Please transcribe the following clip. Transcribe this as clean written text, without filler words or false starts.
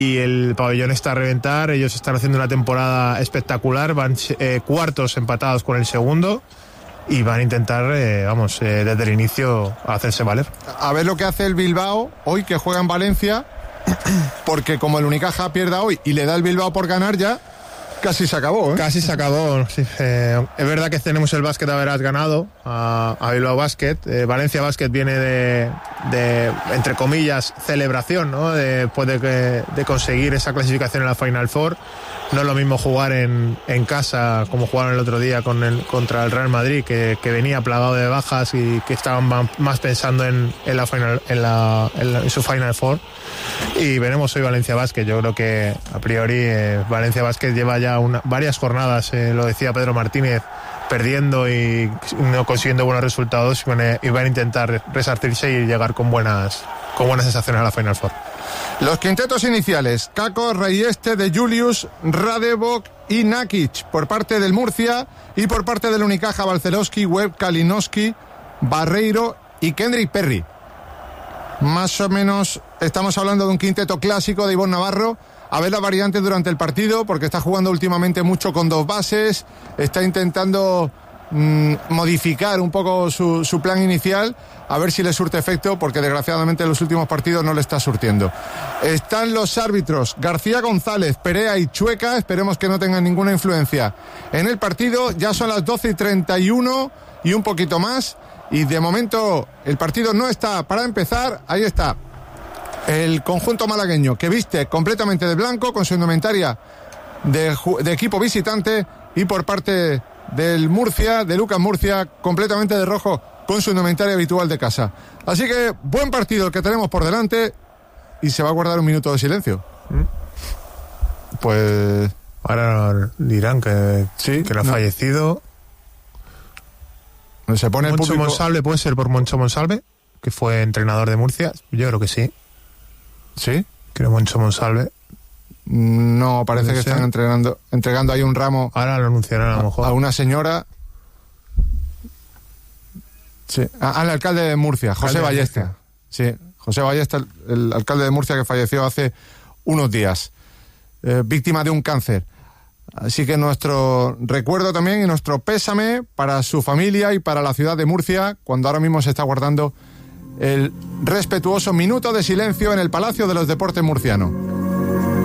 y el pabellón está a reventar. Ellos están haciendo una temporada espectacular, van cuartos empatados con el segundo y van a intentar, desde el inicio a hacerse valer. A ver lo que hace el Bilbao hoy, que juega en Valencia, porque como el Unicaja pierda hoy y le da el Bilbao por ganar ya, casi se acabó, ¿eh? Casi se acabó, sí. Es verdad que tenemos el básquet haberás ganado a Bilbao Basket. Valencia Basket viene de, entre comillas, celebración, ¿no? Después de conseguir esa clasificación en la Final Four. No es lo mismo jugar en casa como jugaron el otro día contra el Real Madrid, que venía plagado de bajas y que estaban más pensando en su Final Four. Y veremos hoy Valencia Basket. Yo creo que a priori Valencia Basket lleva ya varias jornadas, lo decía Pedro Martínez, perdiendo y no consiguiendo buenos resultados, y van a intentar resarcirse y llegar con buenas sensaciones a la Final Four. Los quintetos iniciales: Kako, Reyeste, De Julius, Radebok y Nakic por parte del Murcia, y por parte del Unicaja, Balcerowski, Webb, Kalinowski, Barreiro y Kendrick Perry. Más o menos estamos hablando de un quinteto clásico de Ivonne Navarro. A ver las variantes durante el partido, porque está jugando últimamente mucho con dos bases, está intentando modificar un poco su plan inicial, a ver si le surte efecto, porque desgraciadamente en los últimos partidos no le está surtiendo. Están los árbitros García González, Perea y Chueca, esperemos que no tengan ninguna influencia en el partido. Ya son las 12:31 y un poquito más, y de momento el partido no está para empezar. Ahí está el conjunto malagueño, que viste completamente de blanco con su indumentaria de equipo visitante, y por parte del Murcia, de Lucas Murcia, completamente de rojo con su indumentaria habitual de casa. Así que buen partido el que tenemos por delante, y se va a guardar un minuto de silencio. Pues ahora dirán que sí, que no ha fallecido. Se pone el Moncho público. Monsalve, puede ser por Moncho Monsalve, que fue entrenador de Murcia. Yo creo que sí. ¿Sí? Creo Moncho Monsalve. No, parece que están entregando ahí un ramo. Ahora lo anunciarán a lo mejor. A una señora. Sí, al alcalde de Murcia, José Ballesta. Sí, José Ballesta, el alcalde de Murcia, que falleció hace unos días, víctima de un cáncer. Así que nuestro recuerdo también y nuestro pésame para su familia y para la ciudad de Murcia, cuando ahora mismo se está guardando el respetuoso minuto de silencio en el Palacio de los Deportes murciano.